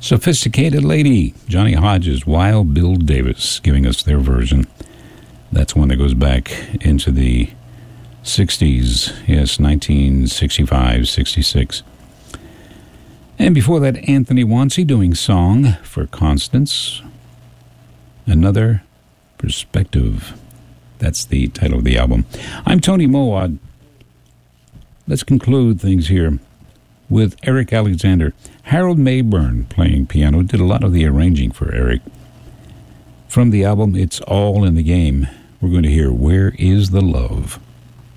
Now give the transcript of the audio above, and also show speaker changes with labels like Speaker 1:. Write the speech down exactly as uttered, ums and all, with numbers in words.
Speaker 1: Sophisticated Lady, Johnny Hodges, Wild Bill Davis, giving us their version. That's one that goes back into the sixties, yes, nineteen sixty-five, sixty-six. And before that, Anthony Wancy doing Song for Constance. Another Perspective. That's the title of the album. I'm Tony Mowat. Let's conclude things here with Eric Alexander. Harold Mayburn playing piano, did a lot of the arranging for Eric. From the album It's All in the Game, we're going to hear Where Is the Love?